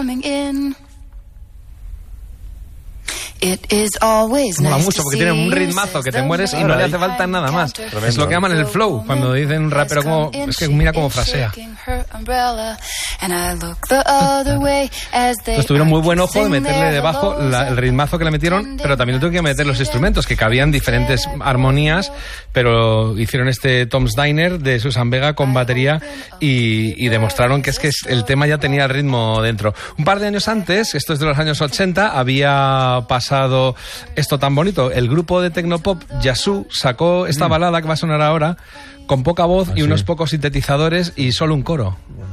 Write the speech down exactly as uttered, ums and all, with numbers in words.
Mola mucho porque tiene un ritmazo que te mueres y no le hace falta nada más. Tremendo. Es lo que llaman el flow, cuando dicen un rapero como... Es que mira cómo frasea. Entonces tuvieron muy buen ojo de meterle debajo la, el ritmazo que le metieron, pero también le tuvieron que meter los instrumentos, que cabían diferentes armonías, pero hicieron este Tom's Diner de Susan Vega con batería y, y demostraron que es que el tema ya tenía el ritmo dentro. Un par de años antes, esto es de los años ochenta, había pasado esto tan bonito. El grupo de tecnopop Yazoo sacó esta balada que va a sonar ahora con poca voz ¿Ah, y unos sí? pocos sintetizadores y solo un coro.